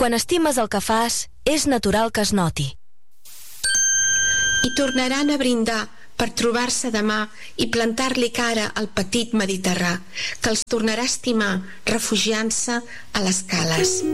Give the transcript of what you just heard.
Quan estimes el que fas, és natural que es noti. I tornaran a brindar per trobar-se demà i plantar-li cara al petit Mediterrà, que els tornarà a estimar refugiant-se a les cales.